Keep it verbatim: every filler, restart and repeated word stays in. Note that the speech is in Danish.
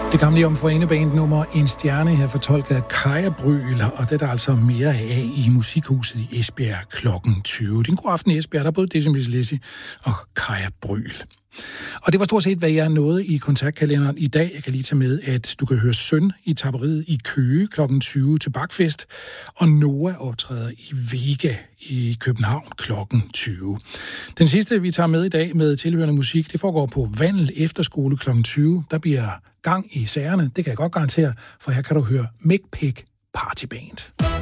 Det gamle Jomfru Ane-band nummer En Stjerne her fortolket af Kaja Bryl, og det er der altså mere af i Musikhuset i Esbjerg klokken tyve. Det er en god aften i Esbjerg, der er både Decimus Lessie og Kaja Bryl. Og det var stort set, hvad jeg nåede i kontaktkalenderen i dag. Jeg kan lige tage med, at du kan høre Søn i Tapperiet i Køge klokken tyve til Bakfest, og Noah optræder i Vega i København klokken tyve. Den sidste, vi tager med i dag med tilhørende musik, det foregår på Vandel Efterskole klokken tyve. Der bliver gang i sagerne, det kan jeg godt garantere, for her kan du høre Mick Pick Party Band.